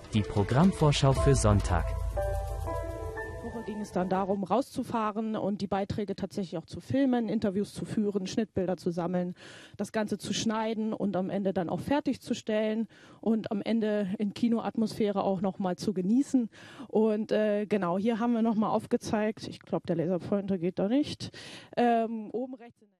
Die Programmvorschau für Sonntag. Woche ging es dann darum, rauszufahren und die Beiträge tatsächlich auch zu filmen, Interviews zu führen, Schnittbilder zu sammeln, das Ganze zu schneiden und am Ende dann auch fertigzustellen und am Ende in Kinoatmosphäre auch nochmal zu genießen. Und genau, hier haben wir nochmal aufgezeigt, ich glaube, der Laserpointer geht da nicht, oben rechts in